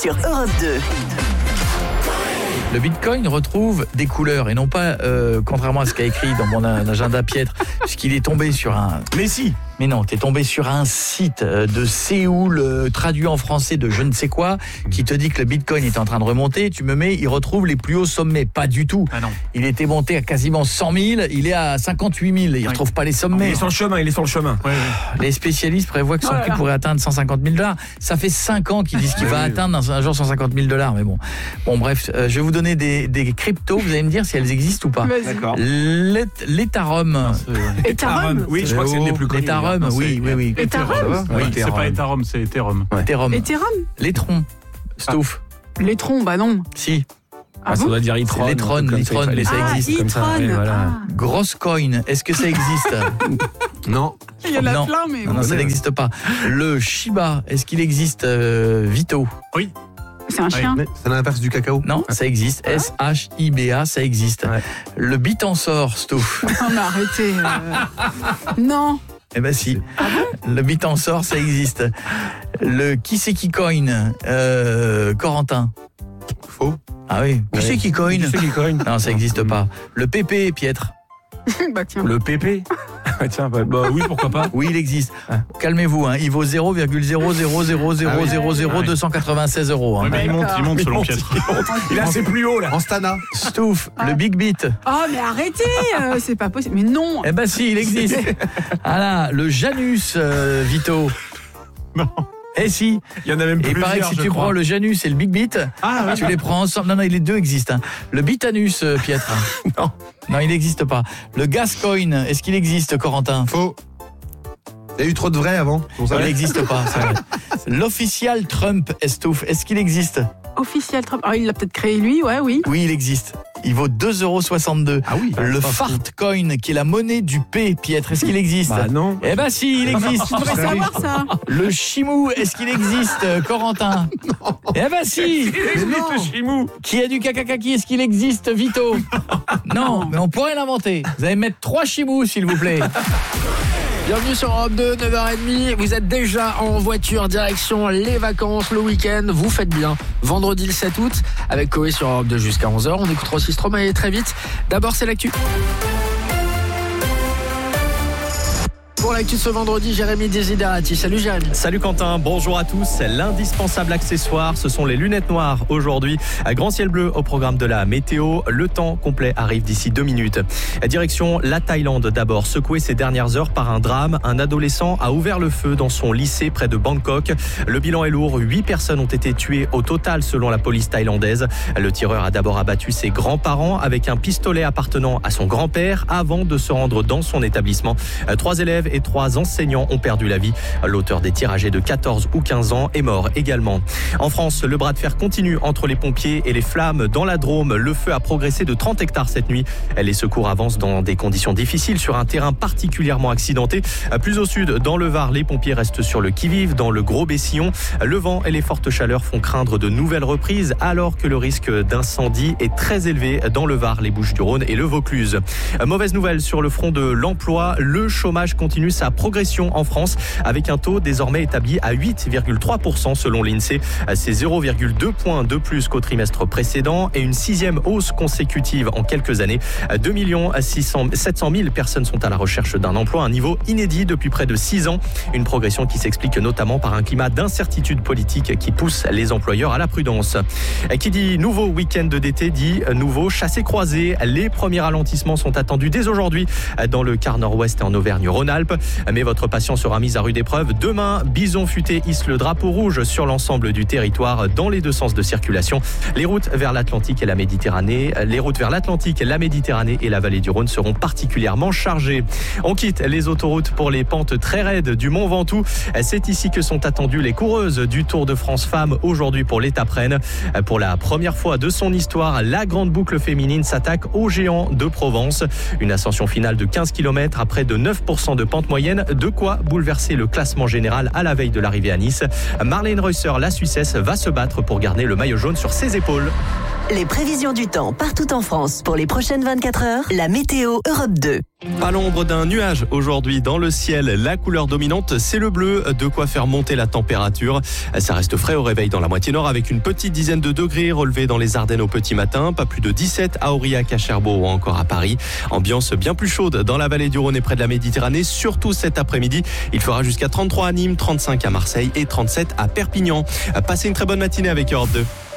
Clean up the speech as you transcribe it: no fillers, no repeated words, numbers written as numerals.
sur Europe 2. Le Bitcoin retrouve des couleurs et non pas, contrairement à ce qu'a écrit dans mon agenda piètre, puisqu'il est tombé sur un... Mais si. Mais non, t'es tombé sur un site de Séoul, traduit en français de je ne sais quoi, qui te dit que le Bitcoin est en train de remonter. Tu me mets, il retrouve les plus hauts sommets. Pas du tout. Ah non. Il était monté à quasiment 100 000, il est à 58 000. Il retrouve pas les sommets. Il est sur le chemin. Ouais. Les spécialistes prévoient que son prix pourrait atteindre 150 000 $. Ça fait 5 ans qu'ils disent qu'il va atteindre dans un jour 150 000 $. Mais bon, bref, je vais vous donner des cryptos. Vous allez me dire si elles existent ou pas. Vas-y. D'accord. L'Ethereum. Ethereum. Oui, je crois que c'est une des plus connues. L'Ethereum, oui. Ethereum. Oui, C'est pas Ethereum, c'est Ethereum. Ethereum. Ethereum. L'étron. Stouff. L'étron, bah non. Si. Ah ça bon doit dire e-tron. L'e-tron, mais ça existe. Comme ça. e-tron. Ouais, voilà. Grosse coin, est-ce que ça existe? Non. Il y en a Non. plein, mais... Non, ça n'existe pas. Le Shiba, est-ce qu'il existe, Vito? C'est un chien. C'est l'inverse du cacao. Non, ça existe. SHIBA, ça existe. Ouais. Le Bitansor, Stouff. Non, mais arrêtez. Non. Eh ben si. Le Bitansor, ça existe. Le Kiseki Coin, Corentin. Faux. Ah oui. Kiseki Coin. Non, ça n'existe pas. Le PP, Pietre. Bah tiens. Le PP. Tiens, bah oui, pourquoi pas. Oui, il existe. Calmez-vous, hein. Il vaut 0,000000296 €. Hein. Ouais, mais il monte selon Piètre. Il a ses plus haut là. En Stana. Stouff, le Big Beat. Oh, mais arrêtez. C'est pas possible. Mais non. Eh ben si, il existe. Ah là, le Janus, Vito. Non. Eh si. Il y en a même Et il plusieurs. paraît que si tu prends le Janus et le Big Beat, tu les prends ensemble. Non, les deux existent. Hein. Le Bitanus, Pietre. Non, il n'existe pas. Le Gascoin, est-ce qu'il existe, Corentin? Faux. Il y a eu trop de vrais avant. Il n'existe pas. C'est vrai. L'official Trump, Estouf, est-ce qu'il existe? Officiel Trump. Ah, il l'a peut-être créé lui, ouais, oui. Oui, il existe. Il vaut 2,62 €. Ah oui. Le Fart Coin, qui est la monnaie du P, Pietre, est-ce qu'il existe? Bah non. Eh ben si, il existe. Tu devrais savoir ça. Le Chimou, est-ce qu'il existe, Corentin? Eh ben si. Le Chimou. Qui a du kakakaki, est-ce qu'il existe, Vito? Non, mais on pourrait l'inventer. Vous allez mettre 3 Chimous, s'il vous plaît. Bienvenue sur Europe 2, 9h30. Vous êtes déjà en voiture, direction les vacances, le week-end. Vous faites bien. Vendredi le 7 août, avec Koé sur Europe 2 jusqu'à 11h. On écoutera aussi Stromae très vite. D'abord, c'est l'actu. Pour l'actu ce vendredi, Jérémy Desiderati. Salut Jérémy. Salut Quentin, bonjour à tous. L'indispensable accessoire, ce sont les lunettes noires aujourd'hui. Grand ciel bleu au programme de la météo. Le temps complet arrive d'ici 2 minutes. Direction la Thaïlande d'abord, secouée ces dernières heures par un drame. Un adolescent a ouvert le feu dans son lycée près de Bangkok. Le bilan est lourd, 8 personnes ont été tuées au total selon la police thaïlandaise. Le tireur a d'abord abattu ses grands-parents avec un pistolet appartenant à son grand-père avant de se rendre dans son établissement. 3 élèves et 3 enseignants ont perdu la vie. L'auteur des tirs, âgé de 14 ou 15 ans, est mort également. En France, le bras de fer continue entre les pompiers et les flammes dans la Drôme. Le feu a progressé de 30 hectares cette nuit. Les secours avancent dans des conditions difficiles sur un terrain particulièrement accidenté. Plus au sud, dans le Var, les pompiers restent sur le qui-vive. Dans le Gros-Bessillon, le vent et les fortes chaleurs font craindre de nouvelles reprises alors que le risque d'incendie est très élevé dans le Var, les Bouches-du-Rhône et le Vaucluse. Mauvaise nouvelle sur le front de l'emploi. Le chômage continue sa progression en France avec un taux désormais établi à 8,3% selon l'INSEE. C'est 0,2 points de plus qu'au trimestre précédent et une 6e hausse consécutive en quelques années. 2 700 000 personnes sont à la recherche d'un emploi, un niveau inédit depuis près de 6 ans. Une progression qui s'explique notamment par un climat d'incertitude politique qui pousse les employeurs à la prudence. Qui dit nouveau week-end d'été dit nouveau chassé-croisé. Les premiers ralentissements sont attendus dès aujourd'hui dans le quart nord-ouest et en Auvergne-Rhône-Alpes. Mais votre patience sera mise à rude épreuve. Demain, Bison Futé hisse le drapeau rouge sur l'ensemble du territoire dans les 2 sens de circulation. Les routes vers l'Atlantique et la Méditerranée, et la vallée du Rhône seront particulièrement chargées. On quitte les autoroutes pour les pentes très raides du Mont Ventoux. C'est ici que sont attendues les coureuses du Tour de France Femmes aujourd'hui pour l'étape Rennes. Pour la première fois de son histoire, la grande boucle féminine s'attaque aux géants de Provence. Une ascension finale de 15 km à près de 9% de pente moyenne, de quoi bouleverser le classement général à la veille de l'arrivée à Nice. Marlène Reusser, la Suissesse, va se battre pour garder le maillot jaune sur ses épaules. Les prévisions du temps partout en France pour les prochaines 24 heures. La météo Europe 2. Pas l'ombre d'un nuage aujourd'hui dans le ciel. La couleur dominante, c'est le bleu, de quoi faire monter la température. Ça reste frais au réveil dans la moitié nord avec une petite dizaine de degrés relevés dans les Ardennes au petit matin. Pas plus de 17 à Aurillac, à Cherbourg ou encore à Paris. Ambiance bien plus chaude dans la vallée du Rhône et près de la Méditerranée, surtout cet après-midi. Il fera jusqu'à 33 à Nîmes, 35 à Marseille et 37 à Perpignan. Passez une très bonne matinée avec Europe 2.